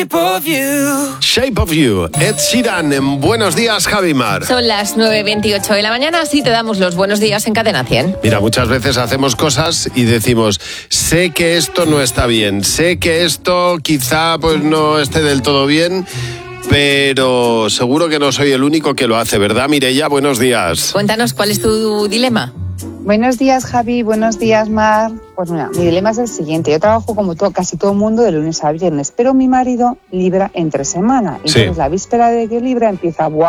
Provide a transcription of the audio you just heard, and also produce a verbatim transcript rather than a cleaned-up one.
Shape of You, Ed Sheeran, en Buenos Días, Javi Mar. Son las nueve veintiocho de la mañana, así te damos los buenos días en Cadena cien. Mira, muchas veces hacemos cosas y decimos, sé que esto no está bien, sé que esto quizá pues no esté del todo bien, pero seguro que no soy el único que lo hace, ¿verdad, Mireia? Buenos días. Cuéntanos, ¿cuál es tu dilema? Buenos días, Javi. Buenos días, Mar. Pues mira, mi dilema es el siguiente. Yo trabajo como todo, casi todo el mundo de lunes a viernes, pero mi marido libra entre semana. Entonces, sí. La víspera de que libra empieza, ¡buah!